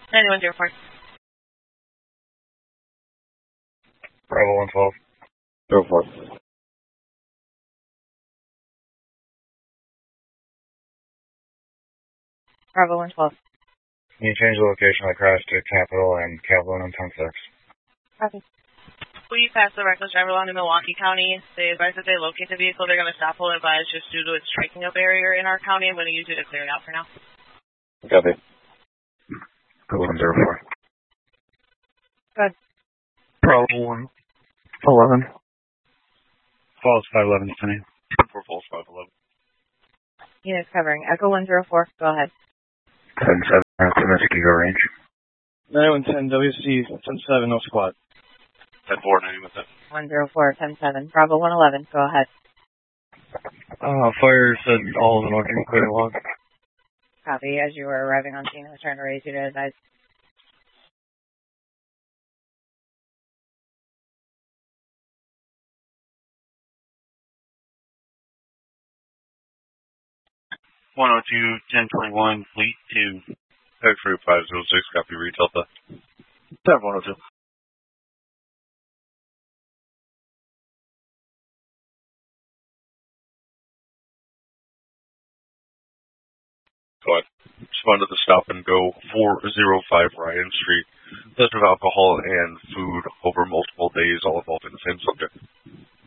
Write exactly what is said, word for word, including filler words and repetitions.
ninety-one zero four. Bravo one twelve. zero four. Bravo one twelve. Can you change the location of the crash to Capital and Capital on ten six? Copy. We passed the reckless driver along in Milwaukee County. They advise that they locate the vehicle. They're going to stop hold and advise just due to its striking a barrier in our county. I'm going to use it to clear it out for now. Copy. Bravo one zero four. Good. Bravo one eleven. Falls five eleven, Sunny. four Falls five eleven. Units covering. Echo one zero four. Go ahead. ten seven, to Mesquite range. ninety-one ten, W C ten seven, no squad. ten four, ninety-one ten. one zero four, ten seven. Bravo one eleven. Go ahead. Uh, fire said all of them are clear log. Copy. As you were arriving on scene, I was trying to raise you to advise. one oh two, ten twenty-one, fleet two. Head for five zero six, copy retail theft. ten one oh two. Go ahead. Respond to the stop and go four oh five Ryan Street. Possession of alcohol and food over multiple days, all involving the same subject.